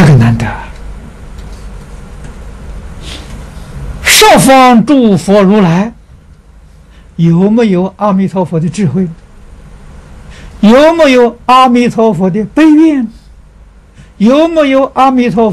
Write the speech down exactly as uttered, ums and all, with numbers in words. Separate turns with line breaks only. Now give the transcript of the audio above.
这个难得。十方诸佛如来有没有阿弥陀佛的智慧？有没有阿弥陀佛的悲愿？有没有阿弥陀佛